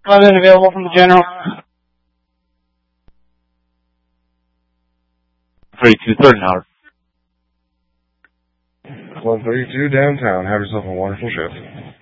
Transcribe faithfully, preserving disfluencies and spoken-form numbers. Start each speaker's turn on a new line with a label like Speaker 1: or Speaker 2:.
Speaker 1: eleven available from the general.
Speaker 2: thirty-two, third and out.
Speaker 3: one thirty-two downtown. Have yourself a wonderful shift.